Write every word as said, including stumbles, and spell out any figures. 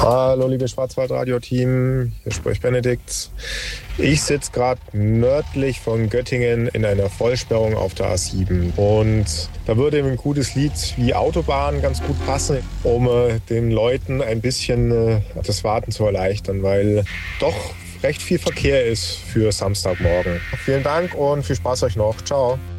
Hallo, liebe Schwarzwaldradio-Team, hier spricht Benedikt. Ich sitze gerade nördlich von Göttingen in einer Vollsperrung auf der A sieben. Und da würde ein gutes Lied wie Autobahn ganz gut passen, um äh, den Leuten ein bisschen äh, das Warten zu erleichtern, weil doch recht viel Verkehr ist für Samstagmorgen. Vielen Dank und viel Spaß euch noch. Ciao.